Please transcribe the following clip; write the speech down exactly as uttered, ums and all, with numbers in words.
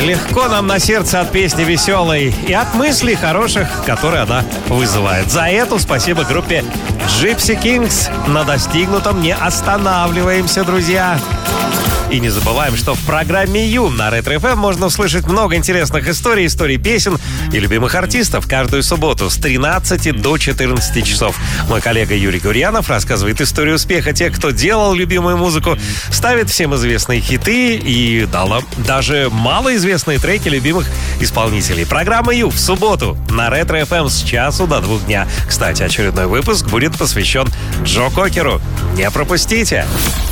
Легко нам на сердце от песни веселой и от мыслей хороших, которые она вызывает. За это спасибо группе Gypsy Kings. На достигнутом не останавливаемся, друзья. И не забываем, что в программе Ю на Ретро-эф эм можно услышать много интересных историй, историй песен и любимых артистов каждую субботу с тринадцати до четырнадцати часов. Мой коллега Юрий Гурьянов рассказывает историю успеха тех, кто делал любимую музыку, ставит всем известные хиты и дала даже малоизвестные треки любимых исполнителей. Программа Ю в субботу на Ретро-эф эм с часу до двух дня. Кстати, очередной выпуск будет посвящен Джо Кокеру. Не пропустите!